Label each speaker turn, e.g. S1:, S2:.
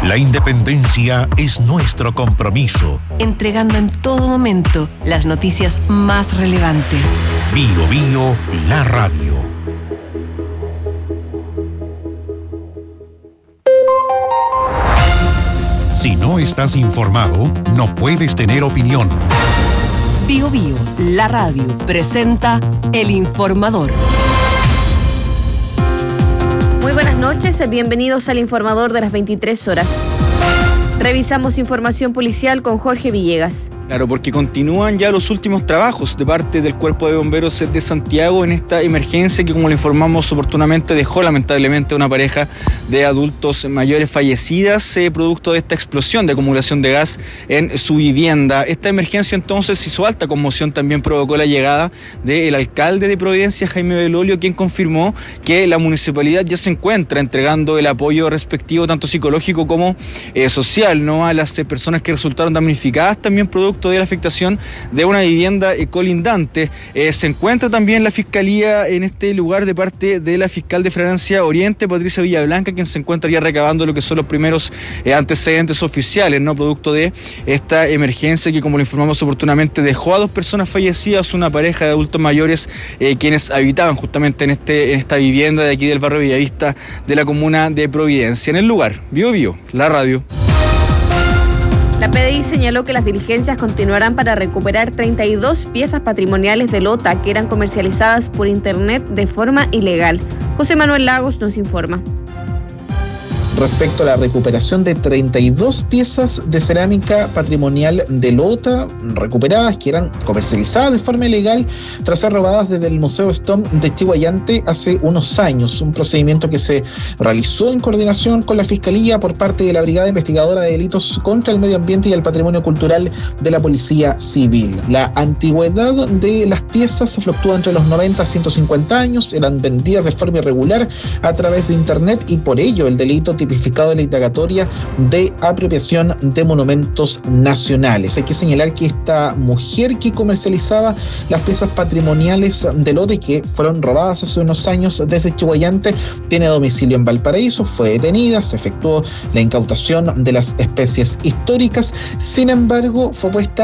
S1: La independencia es nuestro compromiso.
S2: Entregando en todo momento las noticias más relevantes.
S1: Bío Bío, la radio. Si no estás informado, no puedes tener opinión.
S2: Bío Bío, la radio, presenta El Informador.
S3: Muy buenas noches, bienvenidos al Informador de las 23 horas. Revisamos información policial con Jorge Villegas.
S4: Claro, porque continúan ya los últimos trabajos de parte del Cuerpo de Bomberos de Santiago en esta emergencia que, como le informamos oportunamente, dejó lamentablemente a una pareja de adultos mayores fallecidas producto de esta explosión de acumulación de gas en su vivienda. Esta emergencia entonces hizo alta conmoción, también provocó la llegada del alcalde de Providencia, Jaime Belolio, quien confirmó que la municipalidad ya se encuentra entregando el apoyo respectivo, tanto psicológico como social, ¿no?, a las personas que resultaron damnificadas, también producto de la afectación de una vivienda colindante. Se encuentra también la Fiscalía en este lugar de parte de la fiscal de Francia Oriente, Patricia Villablanca, quien se encuentra ya recabando lo que son los primeros antecedentes oficiales, ¿no?, producto de esta emergencia que, como le informamos oportunamente, dejó a 2 personas fallecidas, una pareja de adultos mayores quienes habitaban justamente en esta vivienda de aquí del barrio Villavista de la comuna de Providencia. En el lugar, Bío Bío, la radio.
S3: La PDI señaló que las diligencias continuarán para recuperar 32 piezas patrimoniales de lota que eran comercializadas por internet de forma ilegal. José Manuel Lagos nos informa.
S5: Respecto a la recuperación de 32 piezas de cerámica patrimonial de lota recuperadas que eran comercializadas de forma ilegal tras ser robadas desde el Museo Stom de Chihuayante hace unos años, un procedimiento que se realizó en coordinación con la Fiscalía por parte de la Brigada Investigadora de Delitos contra el Medio Ambiente y el Patrimonio Cultural de la Policía Civil. La antigüedad de las piezas fluctúa entre los 90 a 150 años, eran vendidas de forma irregular a través de internet y por ello el delito tipificado en la indagatoria de apropiación de monumentos nacionales. Hay que señalar que esta mujer que comercializaba las piezas patrimoniales de lote que fueron robadas hace unos años desde Chihuayante tiene domicilio en Valparaíso, fue detenida, se efectuó la incautación de las especies históricas, sin embargo fue puesta